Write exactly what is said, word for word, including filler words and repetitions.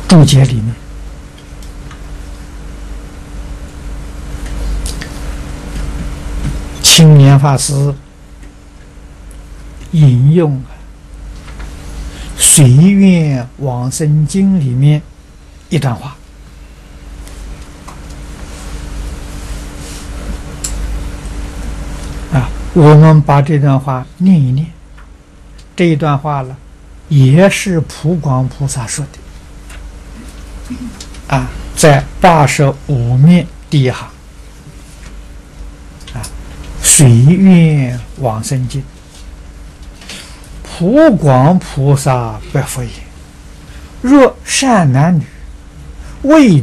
注解里面，青年法师引用《随愿往生经》里面一段话。啊，我们把这段话念一念。这一段话呢，也是普广菩萨说的。啊，在八十五面第一行。啊，随愿往生经。普广菩萨白佛言：若善男女为